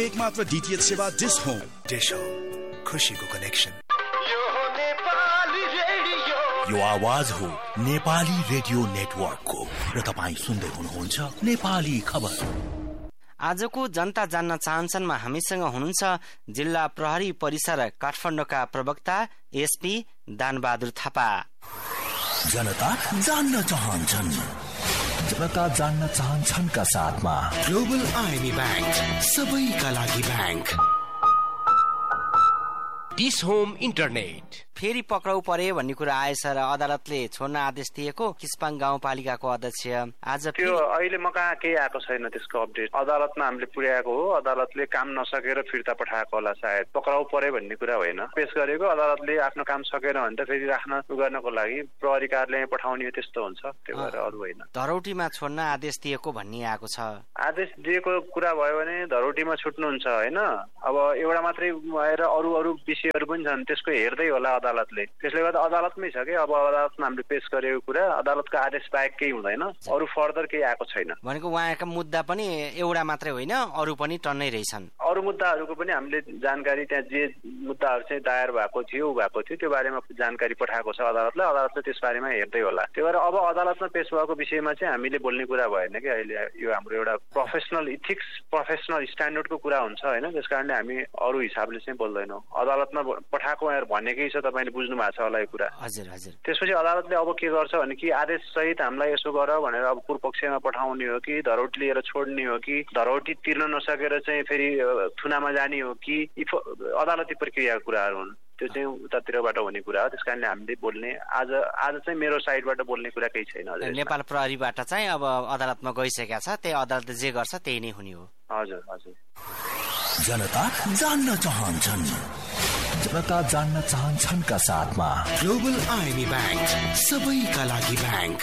एकमात्र डीटीएच सेवा dish home. Dish home, खुशीको कनेक्सन। यो आवाज हो नेपाली रेडियो नेटवर्कको र तपाईँ सुन्दै हुनुहुन्छ नेपाली खबर। आजको जनता जान्न चाहन्छनमा हामीसँग हुनुहुन्छ जिल्ला प्रहरी परिसर काठमाडौँका प्रवक्ता एसपी दानबहादुर थापा। जनता जान्न चाहन्छन्, जनता जान्न चाहन्छनका साथमा ग्लोबल आइएमई ब्याङ्क, सबैका लागि ब्याङ्क। डिश होम इन्टरनेट फेरि पक्राउ परे भन्ने कुरा आएछ र अदालतले छोड्न आदेश दिएको किस्पाङ गाउँपालिकाको अध्यक्ष आज त्यो अहिले म कहाँ केही आएको छैन त्यसको अपडेट। अदालतमा हामीले पुर्याएको हो, अदालतले काम नसकेर फिर्ता पठाएको होला, सायद पक्राउ परे भन्ने कुरा होइन। पेश गरेको अदालतले आफ्नो काम सकेन भने त फेरि राख्न गर्नको लागि प्रहरी कार्यालय पठाउने त्यस्तो हुन्छ, त्यो भएर अरू होइन। धरौटीमा छोड्न आदेश दिएको भन्ने आएको छ। आदेश दिएको कुरा भयो भने धरौटीमा छुट्नुहुन्छ होइन। अब एउटा मात्रै भएर अरू विषयहरू पनि छन्, त्यसको हेर्दै होला अदालतले। त्यसले गर्दा अदालतमै छ कि अब अदालतमा हामीले पेश गरेको कुरा अदालतको आदेश बाहेक केही हुँदैन, अरू फर्दर केही आएको छैन। भनेको उहाँका मुद्दा पनि एउटा मात्रै होइन, अरू पनि टन्नै रहेछन्। अरू मुद्दाहरूको पनि हामीले जानकारी, त्यहाँ जे मुद्दाहरू चाहिँ दायर भएको थियो त्यो बारेमा जानकारी पठाएको छ अदालतलाई। अदालतले त्यस बारेमा हेर्दै होला। त्यही भएर अब अदालतमा पेश भएको विषयमा चाहिँ हामीले बोल्ने कुरा भएन कि अहिले। यो हाम्रो एउटा प्रोफेसनल इथिक्स, प्रोफेसनल स्ट्यान्डर्डको कुरा हुन्छ होइन। त्यस कारणले हामी अरू हिसाबले चाहिँ बोल्दैनौँ। अदालतमा पठाएको भनेकै छ, तपाईँले बुझ्नु भएको छ होला यो कुरा। हजुर हजुर। त्यसपछि अदालतले अब के गर्छ भने कि आदेश सहित हामीलाई यसो गर भनेर अब पूर्व पक्षमा पठाउने हो कि धरौटी लिएर छोड्ने हो कि धरौटी तिर्न नसकेर चाहिँ फेरि थुनामा जाने हो कि अदालती प्रक्रियाको कुराहरू हुन्। त्यो चाहिँ उतातिरबाट हुने कुरा हो। त्यस कारणले हामीले बोल्ने आज चाहिँ मेरो साइडबाट बोल्ने कुरा केही छैन। नेपाल प्रहरीबाट चाहिँ अब अदालतमा गइसकेका छ, त्यही अदालतले जे गर्छ त्यही नै हुने हो। हजुर हजुर। जनता जान्न चाहन्छन्, जनता जान्न चाहन्छनका साथमा ग्लोबल आइएमई ब्याङ्क, सबैका लागि ब्याङ्क।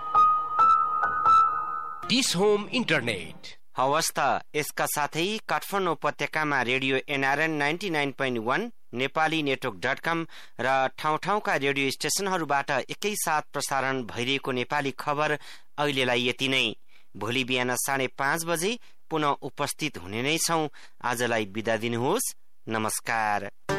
Dish home internet. हवस् त, यसका साथै काठमाडौँ उपत्यकामा रेडियो एनआरएन 99.1, नेपाली नेटवर्क.com र ठाउँ ठाउँका रेडियो स्टेशनहरूबाट एकैसाथ प्रसारण भइरहेको नेपाली खबर अहिलेलाई यति नै। भोलि बिहान 5:30 बजे पुनः उपस्थित हुने नै छौं। आजलाई बिदा दिनुहोस्, नमस्कार।